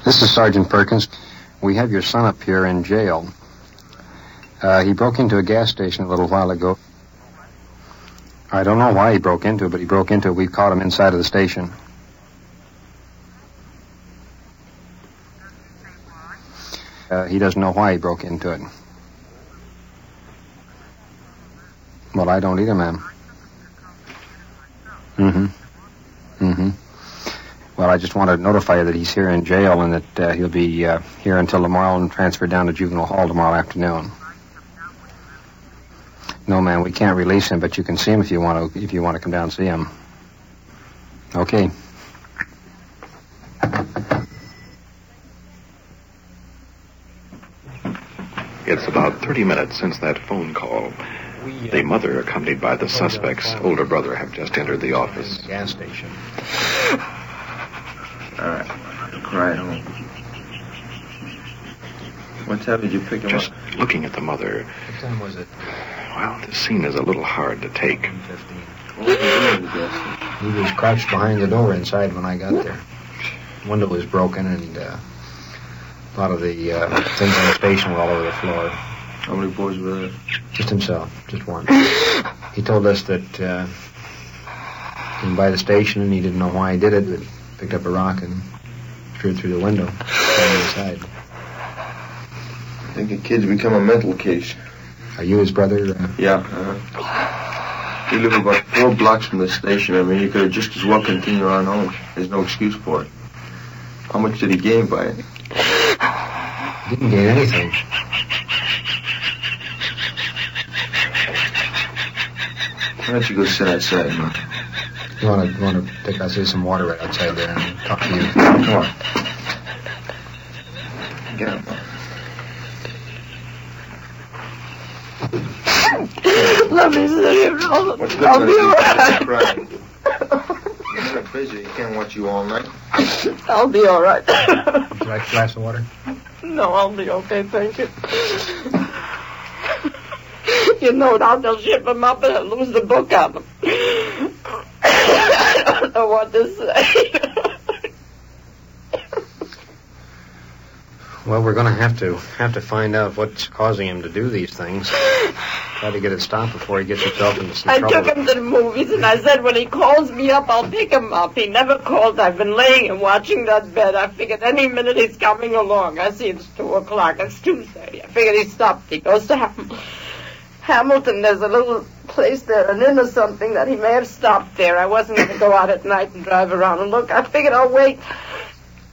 This is Sergeant Perkins. We have your son up here in jail. He broke into a gas station a little while ago. I don't know why he broke into it, but he broke into it. We caught him inside of the station. He doesn't know why he broke into it. Well, I don't either, ma'am. Well, I just want to notify you that he's here in jail and that he'll be here until tomorrow and transferred down to juvenile hall tomorrow afternoon. No, ma'am, we can't release him, but you can see him if you want to come down and see him. Okay. It's about 30 minutes since that phone call. The mother, accompanied by the suspect's older brother, have just entered the office. Gas station. All right. Right home. What time did you pick him up? Just looking at the mother. What time was it? Well, this scene is a little hard to take. 1:15. He was crouched behind the door inside when I got there. The window was broken and a lot of the things on the station were all over the floor. How many boys were there? Just himself, just one. He told us that he came by the station and he didn't know why he did it, but picked up a rock and threw it through the window, inside. I think the kid's become a mental case. Are you his brother? Yeah. We live about 4 blocks from the station. I mean, he could have just as well continued on home. There's no excuse for it. How much did he gain by it? He didn't gain anything. Why don't you go sit outside, man? You want to take out some water right outside there and talk to you? Come on. Get up, man. Let me sit here. I'll be all right. You're so busy, you can't watch you all night. I'll be all right. Would you like a glass of water? No, I'll be okay, thank you. You know, I'll just ship him up and I'll lose the book on him. I don't know what to say. Well, we're going to have to find out what's causing him to do these things. Try to get it stopped before he gets himself into some trouble. I took him to the movies, and I said when he calls me up, I'll pick him up. He never called. I've been laying and watching that bed. I figured any minute he's coming along. I see it's 2 o'clock. It's 2:30. I figured he stopped. He goes to Hamilton. There's a little place there, an inn or something, that he may have stopped there. I wasn't going to go out at night and drive around and look. I figured I'll wait.